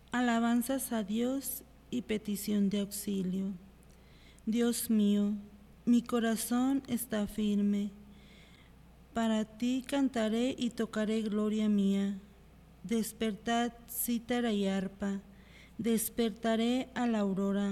Alabanzas a Dios y petición de auxilio. Dios mío, mi corazón está firme. Para ti cantaré y tocaré gloria mía. Despertad cítara y arpa, despertaré a la aurora.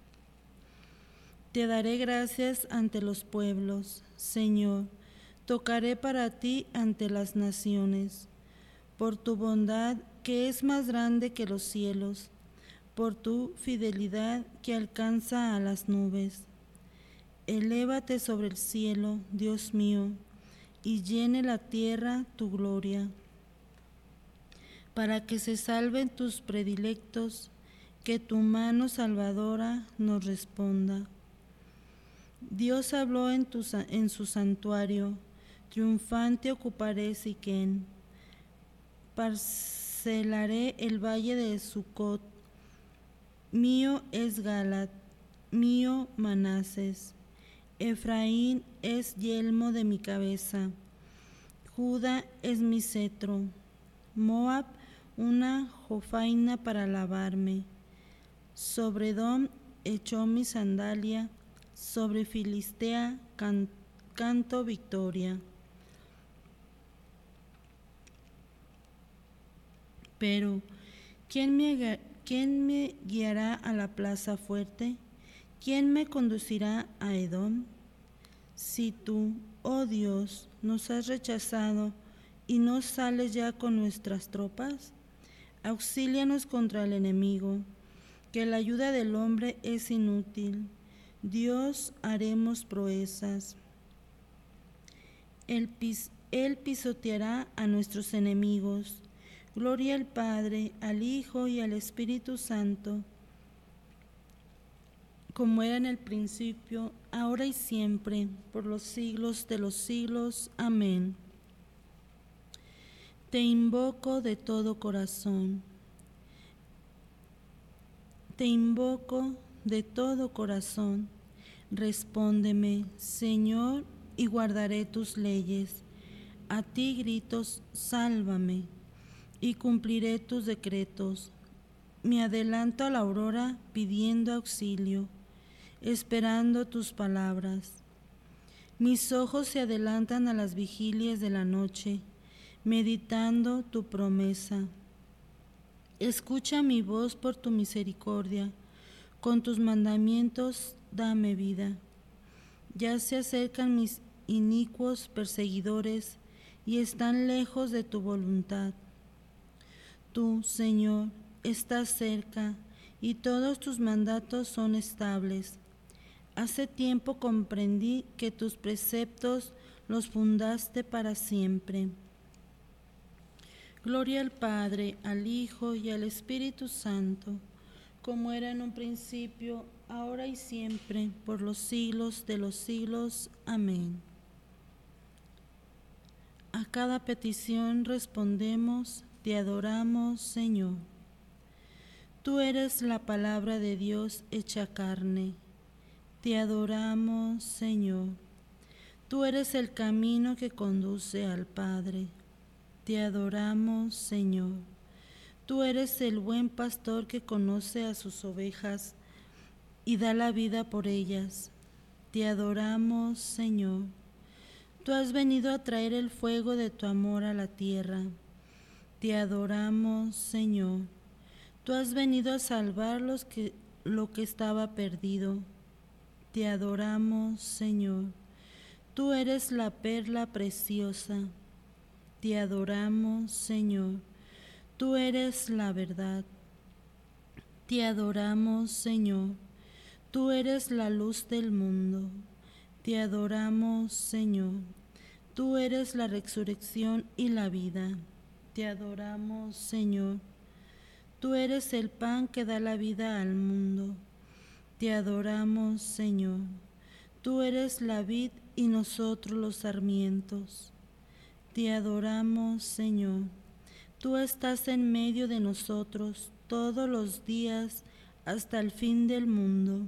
Te daré gracias ante los pueblos, Señor, tocaré para ti ante las naciones, por tu bondad que es más grande que los cielos, por tu fidelidad que alcanza a las nubes. Elévate sobre el cielo, Dios mío, y llene la tierra tu gloria, para que se salven tus predilectos, que tu mano salvadora nos responda. Dios habló en su santuario, triunfante ocuparé Siquén, parcelaré el valle de Sucot. Mío es Galat, mío Manases. Efraín es yelmo de mi cabeza, Judá es mi cetro, Moab una jofaina para lavarme. Sobre Edom echó mi sandalia, sobre Filistea canto victoria. Pero, ¿quién me guiará a la plaza fuerte? ¿Quién me conducirá a Edom? Si tú, oh Dios, nos has rechazado y no sales ya con nuestras tropas, auxílianos contra el enemigo, que la ayuda del hombre es inútil. Dios, haremos proezas. Él pisoteará a nuestros enemigos. Gloria al Padre, al Hijo y al Espíritu Santo, como era en el principio, ahora y siempre, por los siglos de los siglos. Amén. Te invoco de todo corazón. Te invoco de todo corazón. Respóndeme, Señor, y guardaré tus leyes. A ti gritos, sálvame, y cumpliré tus decretos. Me adelanto a la aurora pidiendo auxilio, esperando tus palabras. Mis ojos se adelantan a las vigilias de la noche, meditando tu promesa. Escucha mi voz por tu misericordia, con tus mandamientos dame vida. Ya se acercan mis inicuos perseguidores y están lejos de tu voluntad. Tú, Señor, estás cerca y todos tus mandatos son estables. Hace tiempo comprendí que tus preceptos los fundaste para siempre. Gloria al Padre, al Hijo y al Espíritu Santo, como era en un principio, ahora y siempre, por los siglos de los siglos. Amén. A cada petición respondemos, te adoramos, Señor. Tú eres la palabra de Dios hecha carne. Te adoramos, Señor. Tú eres el camino que conduce al Padre. Te adoramos, Señor. Tú eres el buen pastor que conoce a sus ovejas y da la vida por ellas. Te adoramos, Señor. Tú has venido a traer el fuego de tu amor a la tierra. Te adoramos, Señor. Tú has venido a salvar lo que estaba perdido. Te adoramos, Señor. Tú eres la perla preciosa. Te adoramos, Señor. Tú eres la verdad. Te adoramos, Señor. Tú eres la luz del mundo. Te adoramos, Señor. Tú eres la resurrección y la vida. Te adoramos, Señor. Tú eres el pan que da la vida al mundo. Te adoramos, Señor. Tú eres la vid y nosotros los sarmientos. Te adoramos, Señor. Tú estás en medio de nosotros todos los días hasta el fin del mundo.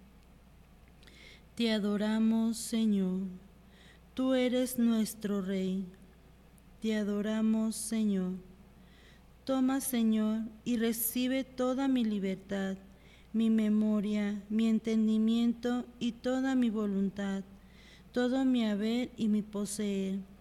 Te adoramos, Señor. Tú eres nuestro Rey. Te adoramos, Señor. Toma, Señor, y recibe toda mi libertad, mi memoria, mi entendimiento y toda mi voluntad, todo mi haber y mi poseer,